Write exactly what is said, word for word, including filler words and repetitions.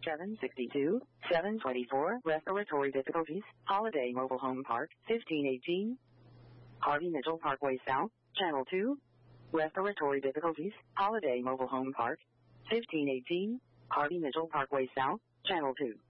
seven sixty-two, seven twenty-four, respiratory difficulties, Holiday Mobile Home Park, fifteen eighteen. Harvey Mitchell Parkway South, Channel two. Respiratory difficulties, Holiday Mobile Home Park, fifteen eighteen. Harvey Mitchell Parkway South, Channel two.